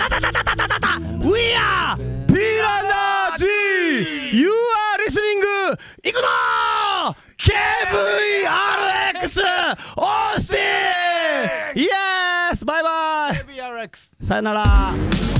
We are ピラナ G You are listening いくぞ KVRX オースティン Yes バイバイ KVRX さよなら。